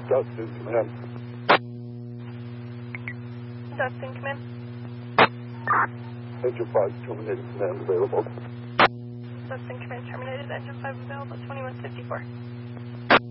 Dustin, command. Dustin, command. Engine 5 terminated, command available. Dustin, command terminated. Engine 5 available, 2154.